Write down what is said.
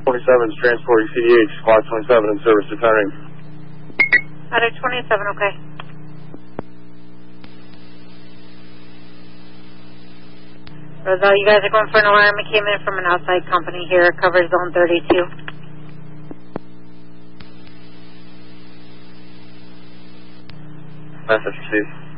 27 is transporting CDH, squad 27 in service returning. Ladder 27, okay. Roselle, you guys are going for an alarm. It came in from an outside company here. It covers zone 32. Message received.